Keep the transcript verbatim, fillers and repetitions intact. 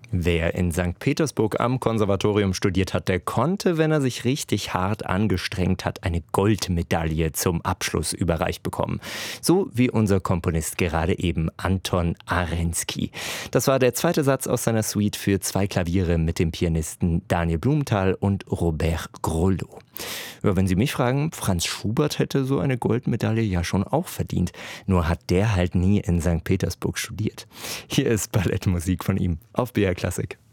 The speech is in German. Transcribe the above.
Wer in Sankt Petersburg am Konservatorium studiert hat, der konnte, wenn er sich richtig hart angestrengt hat, eine Goldmedaille zum Abschluss überreicht bekommen. So wie unser Komponist gerade eben, Anton Arensky. Das war der zweite Satz aus seiner Suite für zwei Klaviere mit dem Pianisten Daniel Blumenthal und Robert Grollo. Ja, wenn Sie mich fragen, Franz Schubert hätte so eine Goldmedaille ja schon auch verdient. Nur hat der halt nie in Sankt Petersburg studiert. Hier ist Ballettmusik von ihm auf B R Klassik.